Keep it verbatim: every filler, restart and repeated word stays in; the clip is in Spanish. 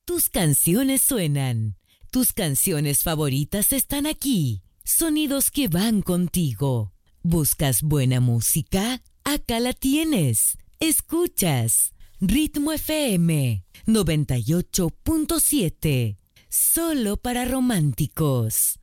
Tus canciones suenan. Tus canciones favoritas están aquí. Sonidos que van contigo. ¿Buscas buena música? Acá la tienes. Escuchas Ritmo F M noventa y ocho punto siete. Solo para románticos.